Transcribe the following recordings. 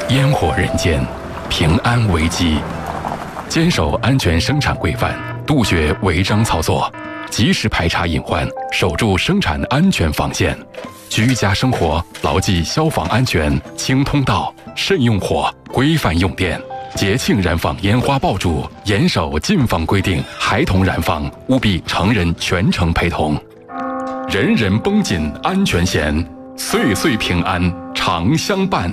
烟火人间，平安危机。坚守安全生产规范，杜绝违章操作，及时排查隐患，守住生产安全防线。居家生活牢记消防安全，清通道，慎用火，规范用电。节庆燃放烟花爆竹，严守禁放规定，孩童燃放务必成人全程陪同。人人绷紧安全弦，岁岁平安常相伴。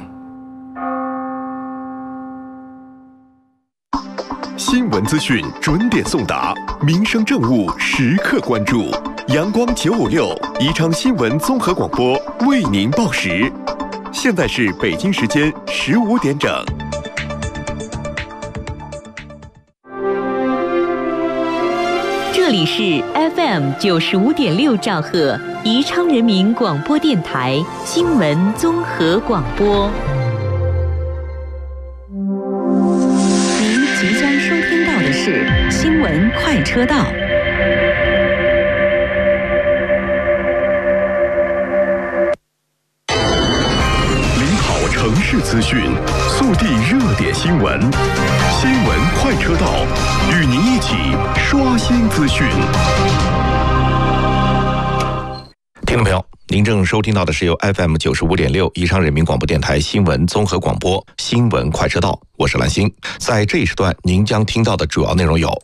新闻资讯准点送达，民生政务时刻关注。阳光956宜昌新闻综合广播为您报时。现在是北京时间15点整。 这里是 FM 95.6兆赫宜昌人民广播电台新闻综合广播。您即将收听到的是新闻快车道。 领跑城市资讯，速递热点新闻，新闻快车道，与您一起刷新资讯。 听众朋友，您正收听到的是由 FM 95.6宜昌人民广播电台新闻综合广播新闻快车道，我是兰心。在这一时段，您将听到的主要内容有：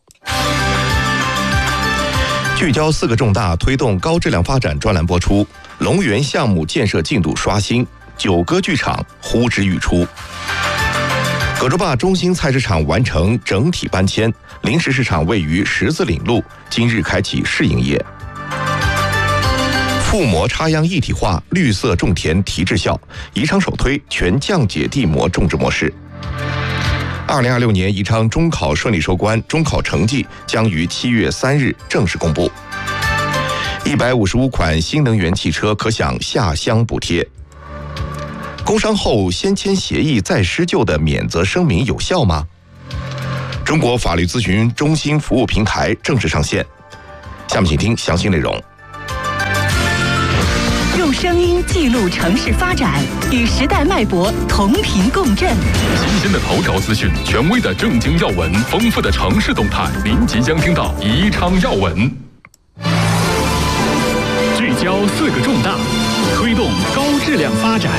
聚焦4个重大推动高质量发展专栏播出，龙源项目建设进度刷新，9歌剧场呼之欲出。葛洲坝中心菜市场完成整体搬迁，临时市场位于十字岭路，今日开启试营业。覆膜插秧一体化，绿色种田提质效，宜昌首推全降解地膜种植模式。2026年宜昌中考顺利收官，中考成绩将于7月3日正式公布。155款新能源汽车可享下乡补贴。工伤后先签协议再施救的免责声明有效吗？中国法律咨询中心服务平台正式上线。下面请听详细内容。 用声音记录城市发展，与时代脉搏同频共振。 新鲜的头条资讯，权威的政经要闻，丰富的城市动态，您即将听到宜昌要闻。 聚焦4个重大，推动高质量发展。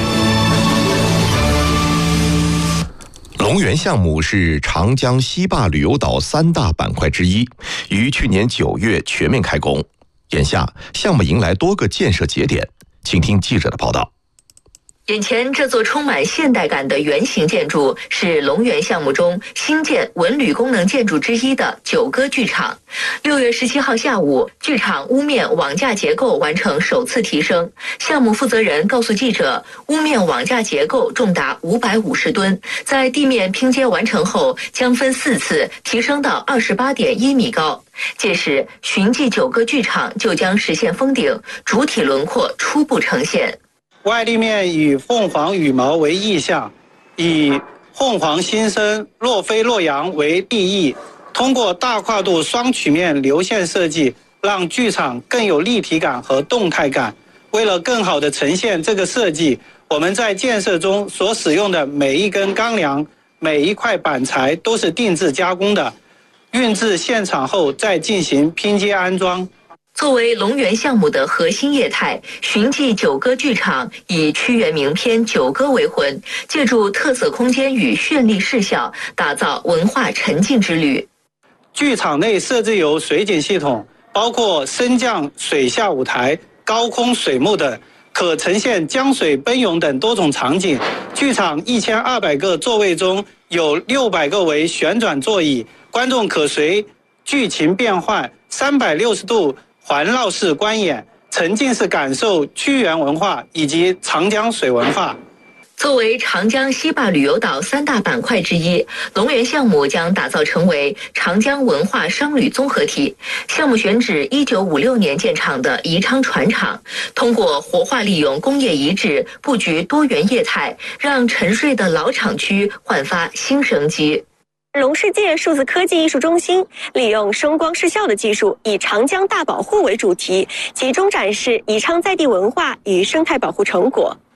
龙源项目是长江西坝旅游岛3大板块之一，于去年9月全面开工。眼下，项目迎来多个建设节点，请听记者的报道。 眼前这座充满现代感的圆形建筑是龙源项目中新建文旅功能建筑之一的9歌剧场。6月17号下午，剧场屋面网架结构完成首次提升。项目负责人告诉记者，屋面网架结构重达550吨，在地面拼接完成后，将分4次提升到28.1米高。届时，寻迹9歌剧场就将实现封顶，主体轮廓初步呈现。 外立面以凤凰羽毛为意象，以凤凰新生、若飞若扬为立意，通过大跨度双曲面流线设计，让剧场更有立体感和动态感。为了更好地呈现这个设计，我们在建设中所使用的每一根钢梁、每一块板材都是定制加工的，运至现场后再进行拼接安装。 作为龙源项目的核心业态，寻迹9歌剧场以屈原名篇9歌为魂，借助特色空间与绚丽视效，打造文化沉浸之旅。 剧场内设置有水景系统，包括升降水下舞台、高空水幕等，可呈现江水奔涌等多种场景。剧场1200个座位中有600个为旋转座椅，观众可随剧情变换360度环绕式观演，沉浸式感受屈原文化以及长江水文化。 作为长江西坝旅游岛3大板块之一，龙源项目将打造成为长江文化商旅综合体。项目选址1956年建厂的宜昌船厂，通过活化利用工业遗址，布局多元业态，让沉睡的老厂区焕发新生机。 龙世界数字科技艺术中心利用声光视效的技术，以长江大保护为主题，集中展示宜昌在地文化与生态保护成果。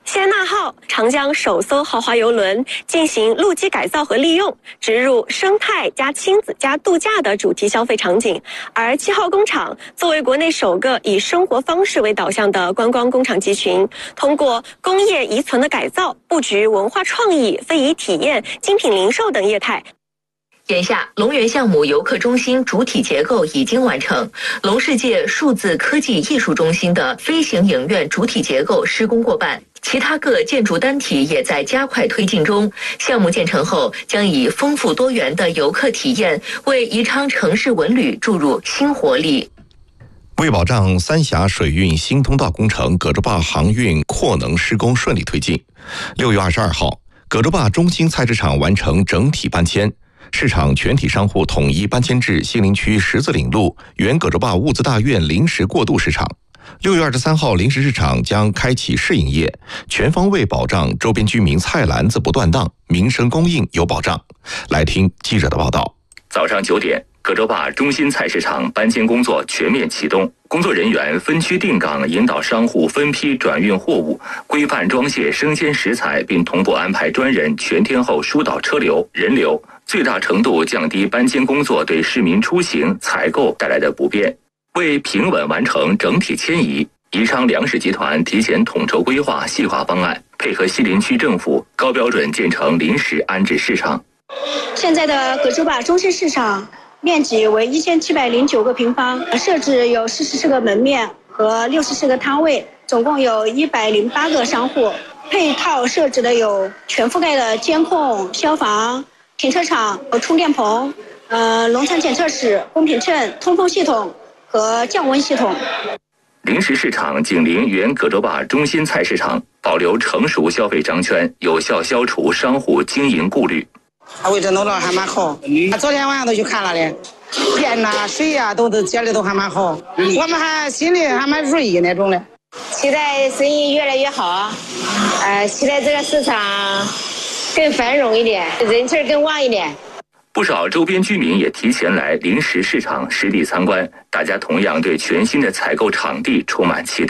谢安娜号常将首艘豪华邮轮进行陆基改造和利用，植入生态加亲子加度假的主题消费场景。而7号工厂作为国内首个以生活方式为导向的观光工厂集群，通过工业遗存的改造，布局文化创意、非遗体验、精品零售等业态。 眼下，龙园项目游客中心主体结构已经完成，龙世界数字科技艺术中心的飞行影院主体结构施工过半，其他各建筑单体也在加快推进中。项目建成后，将以丰富多元的游客体验，为宜昌城市文旅注入新活力。 为保障三峡水运新通道工程葛洲坝航运扩能施工顺利推进，6月22号，葛洲坝中心菜市场完成整体搬迁。市场全体商户统一搬迁至西陵区十字岭路原葛洲坝物资大院临时过渡市场。6月23号，临时市场将开启试营业，全方位保障周边居民菜篮子不断档，民生供应有保障。来听记者的报道。 早上9点，葛洲坝中心菜市场搬迁工作全面启动，工作人员分区定岗，引导商户分批转运货物，规范装卸生鲜食材，并同步安排专人全天候疏导车流、人流，最大程度降低搬迁工作对市民出行、采购带来的不便。为平稳完成整体迁移，宜昌粮食集团提前统筹规划细化方案，配合西陵区政府高标准建成临时安置市场。 现在的葛洲坝中心市场面积为1709个平方，设置有44个门面和64个摊位，总共有108个商户。配套设置的有全覆盖的监控、消防、停车场、充电棚、农产检测室、公平秤、通风系统和降温系统。 临时市场紧邻原葛洲坝中心菜市场，保留成熟消费商圈，有效消除商户经营顾虑。 位置弄得还蛮好，昨天晚上都去看了的，电呐、水呀都接的都还蛮好，我们还心里还蛮如意那种的。 期待生意越来越好，期待这个市场更繁荣一点，人气更旺一点。 不少周边居民也提前来临时市场实地参观，大家同样对全新的采购场地充满期待。